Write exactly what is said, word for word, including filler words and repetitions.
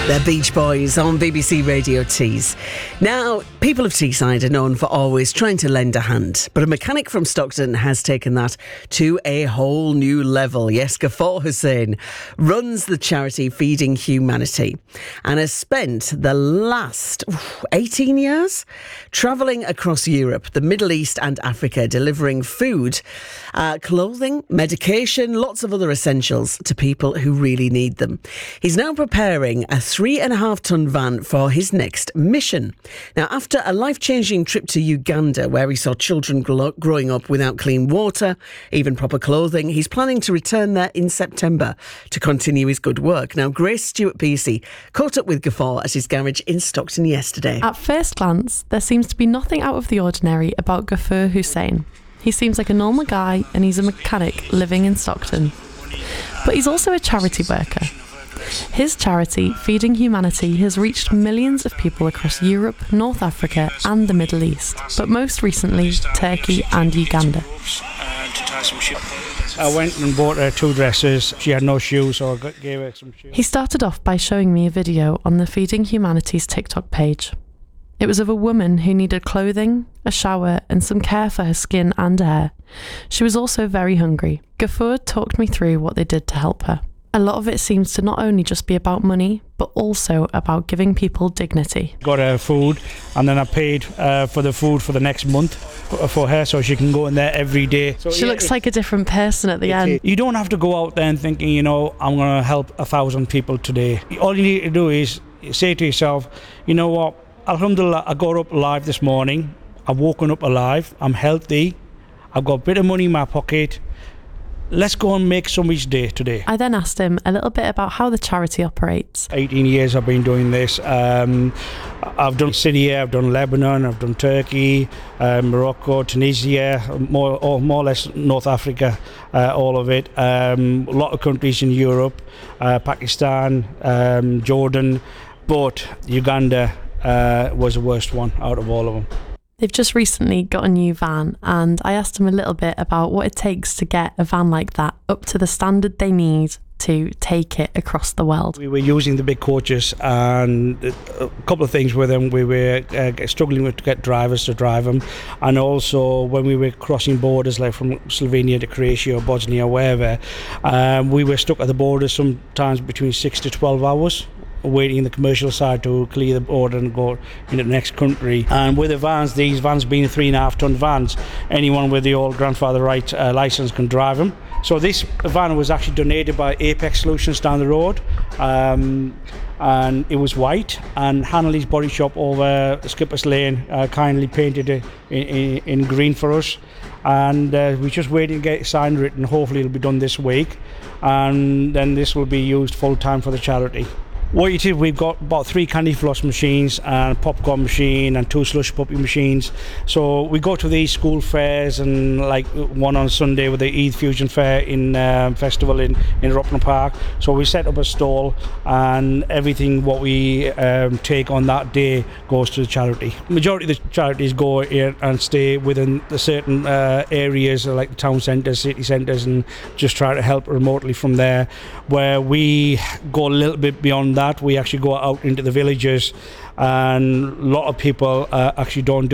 The Beach Boys on B B C Radio Tees. Now, people of Teesside are known for always trying to lend a hand, but a mechanic from Stockton has taken that to a whole new level. Yes, Ghaffar Hussain runs the charity Feeding Humanity and has spent the last eighteen years travelling across Europe, the Middle East and Africa, delivering food, uh, clothing, medication, lots of other essentials to people who really need them. He's now preparing a three and a half tonne van for his next mission. Now, after a life-changing trip to Uganda, where he saw children glo- growing up without clean water, even proper clothing, he's planning to return there in September to continue his good work. Now, Grace Stewart-Pearcey caught up with Ghaffar at his garage in Stockton yesterday. At first glance, there seems to be nothing out of the ordinary about Ghaffar Hussain. He seems like a normal guy and he's a mechanic living in Stockton. But he's also a charity worker. His charity, Feeding Humanity, has reached millions of people across Europe, North Africa and the Middle East, but most recently Turkey and Uganda. I went and bought her two dresses. She had no shoes, so I gave her some shoes. He started off by showing me a video on the Feeding Humanity's TikTok page. It was of a woman who needed clothing, a shower and some care for her skin and hair. She was also very hungry. Ghaffar talked me through what they did to help her. A lot of it seems to not only just be about money, but also about giving people dignity. Got her food, and then I paid uh, for the food for the next month for her, so she can go in there every day. So, she yeah, looks like a different person at the end. You don't have to go out there and thinking, you know, I'm going to help a thousand people today. All you need to do is say to yourself, you know what, Alhamdulillah, I got up alive this morning. I've woken up alive. I'm healthy. I've got a bit of money in my pocket. Let's go and make somebody's day today. I then asked him a little bit about how the charity operates. eighteen years I've been doing this. Um, I've done Syria, I've done Lebanon, I've done Turkey, uh, Morocco, Tunisia, more or more or less North Africa, uh, all of it. Um, a lot of countries in Europe, uh, Pakistan, um, Jordan, but Uganda uh, was the worst one out of all of them. They've just recently got a new van, and I asked him a little bit about what it takes to get a van like that up to the standard they need to take it across the world. We were using the big coaches, and a couple of things with them. We were uh, struggling with to get drivers to drive them, and also when we were crossing borders, like from Slovenia to Croatia or Bosnia or wherever, um, we were stuck at the border sometimes between six to twelve hours. Waiting in the commercial side to clear the border and go into the next country. And with the vans, these vans being three and a half ton vans, anyone with the old grandfather right uh, license can drive them. So this van was actually donated by Apex Solutions down the road, um, and it was white, and Hanley's Body Shop over Skipper's Lane uh, kindly painted it in, in, in green for us, and uh, we're just waiting to get it signed written. Hopefully it'll be done this week, and then this will be used full time for the charity. What you did, we've got about three candy floss machines and a popcorn machine and two slush puppy machines. So we go to these school fairs, and like one on Sunday with the Eid Fusion Fair in um, festival in, in Rockland Park. So we set up a stall, and everything what we um, take on that day goes to the charity. Majority of the charities go here and stay within the certain uh, areas like the town centres, city centres, and just try to help remotely from there. Where we go a little bit beyond that, we actually go out into the villages, and a lot of people uh, actually don't do